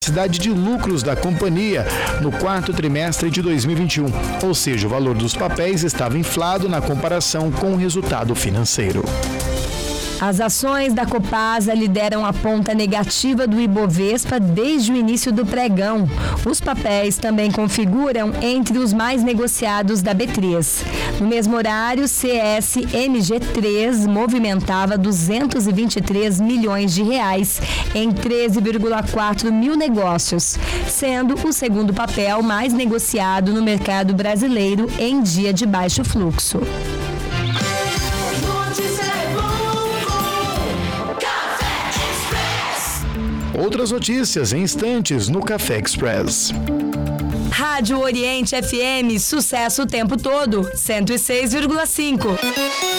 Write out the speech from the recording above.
capacidade de lucros da companhia no quarto trimestre de 2021, ou seja, o valor dos papéis estava inflado na comparação com o resultado financeiro. As ações da Copasa lideram a ponta negativa do Ibovespa desde o início do pregão. Os papéis também configuram entre os mais negociados da B3. No mesmo horário, CSMG3 movimentava 223 milhões de reais em 13,4 mil negócios, sendo o segundo papel mais negociado no mercado brasileiro em dia de baixo fluxo. Outras notícias em instantes no Café Express. Rádio Oriente FM, sucesso o tempo todo, 106,5.